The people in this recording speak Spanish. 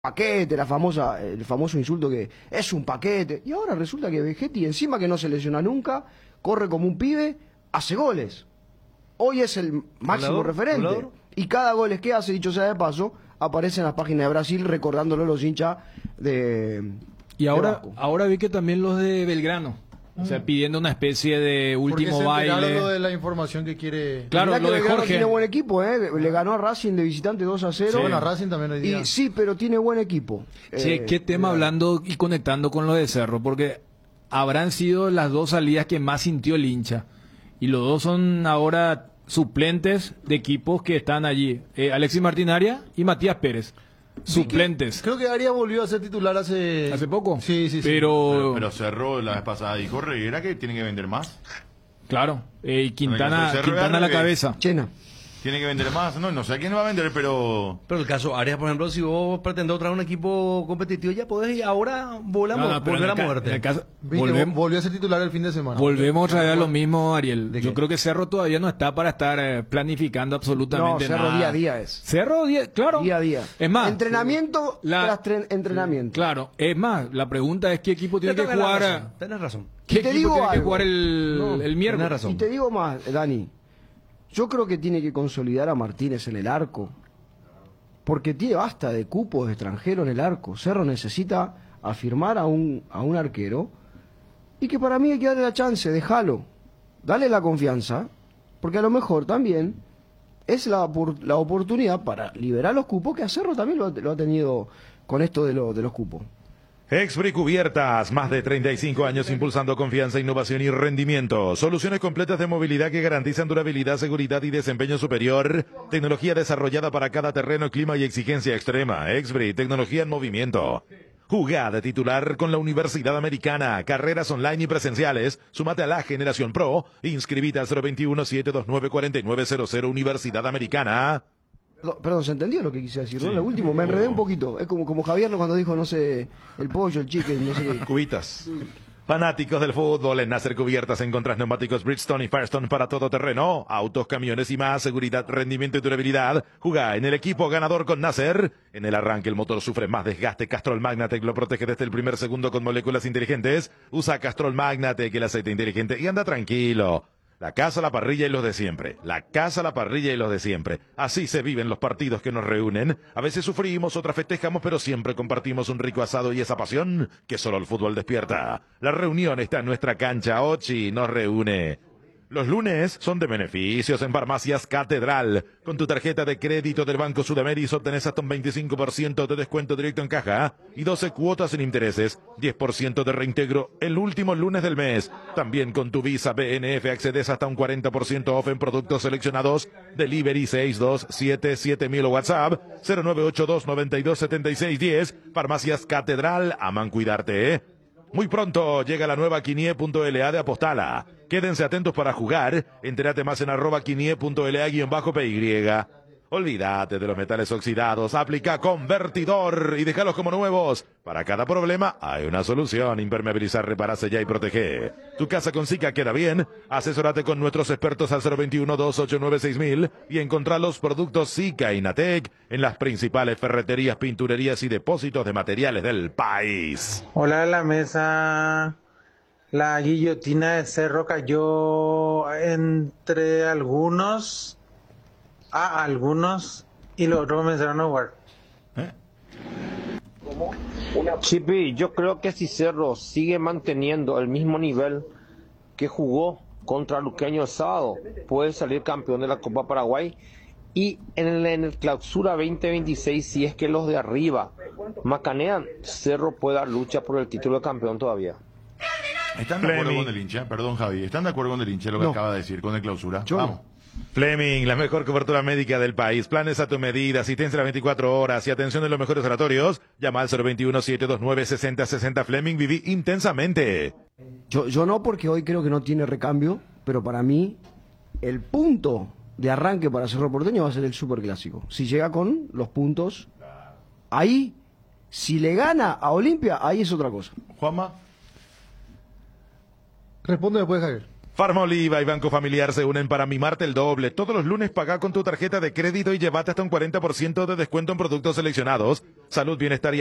paquete, el famoso insulto que es un paquete. Y ahora resulta que Vegetti, encima que no se lesiona nunca, corre como un pibe, hace goles. Hoy es el máximo referente. Y cada gol que hace, dicho sea de paso, aparece en las páginas de Brasil recordándolo a los hinchas de... Y ahora vi que también los de Belgrano. O sea, pidiendo una especie de último baile. Lo de la información que quiere. Claro, lo de Jorge. Tiene buen equipo, le ganó a Racing de visitante 2-0. Sí. Bueno, a Racing también hoy día. Y sí, pero tiene buen equipo. Sí, qué tema hablando y conectando con lo de Cerro, porque habrán sido las dos salidas que más sintió el hincha. Y los dos son ahora suplentes de equipos que están allí. Alexis Martín Aria y Matías Pérez. Suplentes. Creo que Arias volvió a ser titular hace poco. Sí. Pero Cerro la vez pasada dijo Reguera que tiene que vender más. Claro. Y Quintana a la cabeza. Chena. Tiene que vender más. No sé a quién va a vender, pero... Pero el caso Arias, por ejemplo, si vos pretendés traer un equipo competitivo, ya podés ir ahora volver a moverte. Volvió a ser titular el fin de semana. Volvemos otra vez a lo mismo, Ariel. Yo creo que Cerro todavía no está para estar planificando absolutamente nada. Cerro día a día es. Cerro claro. Día a día. Es más, entrenamiento tras entrenamiento. Claro. Es más, la pregunta es qué equipo tiene que jugar. Tenés razón. ¿Qué equipo tiene que jugar el miércoles? Tenés razón. Y te digo más, Dani. Yo creo que tiene que consolidar a Martínez en el arco. Porque tiene basta de cupos extranjeros en el arco. Cerro necesita afirmar a un arquero. Y que para mí hay que darle la chance, déjalo. Dale la confianza. Porque a lo mejor también es la oportunidad para liberar los cupos, que a Cerro también lo ha tenido con esto de los cupos. Expri Cubiertas, más de 35 años impulsando confianza, innovación y rendimiento. Soluciones completas de movilidad que garantizan durabilidad, seguridad y desempeño superior. Tecnología desarrollada para cada terreno, clima y exigencia extrema. Expri, tecnología en movimiento. Jugá de titular con la Universidad Americana. Carreras online y presenciales. Súmate a la Generación Pro. Inscribite al 021-729-4900 Universidad Americana. Perdón, ¿se entendió lo que quise decir? ¿No? Lo último, me enredé un poquito. Es como Javier cuando dijo, no sé, el pollo, el chicken, no sé qué. Cubitas. Fanáticos del fútbol, en Nasser Cubiertas encontrás neumáticos Bridgestone y Firestone para todo terreno, autos, camiones y más, seguridad, rendimiento y durabilidad. Jugá en el equipo ganador con Nasser. En el arranque el motor sufre más desgaste. Castrol Magnatec lo protege desde el primer segundo con moléculas inteligentes. Usa Castrol Magnatec, el aceite inteligente, y anda tranquilo. La casa, la parrilla y los de siempre. La casa, la parrilla y los de siempre. Así se viven los partidos que nos reúnen. A veces sufrimos, otras festejamos, pero siempre compartimos un rico asado y esa pasión que solo el fútbol despierta. La reunión está en nuestra cancha. Ochi nos reúne. Los lunes son de beneficios en Farmacias Catedral. Con tu tarjeta de crédito del Banco Sudameris obtenés hasta un 25% de descuento directo en caja y 12 cuotas sin intereses, 10% de reintegro el último lunes del mes. También con tu Visa BNF accedes hasta un 40% off en productos seleccionados. Delivery 6277 o WhatsApp 0982927610. Farmacias Catedral, aman cuidarte, Muy pronto llega la nueva Quinie.la de Apostala. Quédense atentos para jugar. Entérate más en @quinie.la_py. Olvídate de los metales oxidados. Aplica convertidor y déjalos como nuevos. Para cada problema hay una solución. Impermeabilizar, repara, sella y protege. Tu casa con Sika queda bien. Asesórate con nuestros expertos al 021-289-6000 y encontrá los productos Sika y Natec en las principales ferreterías, pinturerías y depósitos de materiales del país. Hola, la mesa. La guillotina de Cerro cayó entre algunos y los otros comenzaron a jugar. Chipi, yo creo que si Cerro sigue manteniendo el mismo nivel que jugó contra Luqueño el sábado, puede salir campeón de la Copa Paraguay. Y en el clausura 2026, si es que los de arriba macanean, Cerro puede dar lucha por el título de campeón todavía. ¿Están de acuerdo con el hincha? Perdón, Javi. ¿Están de acuerdo con el hincha lo que acaba de decir con el clausura? Vamos. Fleming, la mejor cobertura médica del país. Planes a tu medida, asistencia a las 24 horas y atención de los mejores oratorios. Llama al 021-729-6060. Fleming, viví intensamente. Yo no, porque hoy creo que no tiene recambio, pero para mí el punto de arranque para Cerro Porteño va a ser el Superclásico. Si llega con los puntos, ahí, si le gana a Olimpia, ahí es otra cosa. Juanma. Responde después, Javier. Farma Oliva y Banco Familiar se unen para mimarte el doble. Todos los lunes paga con tu tarjeta de crédito y llévate hasta un 40% de descuento en productos seleccionados. Salud, bienestar y